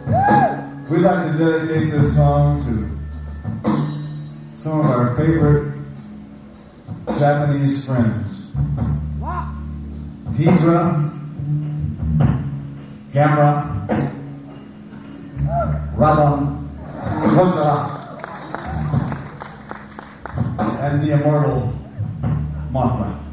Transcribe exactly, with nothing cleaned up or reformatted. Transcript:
We'd like to dedicate this song to some of our favorite Japanese friends. Hydra, Gamera, Radon, Godzilla, and the immortal Mothman.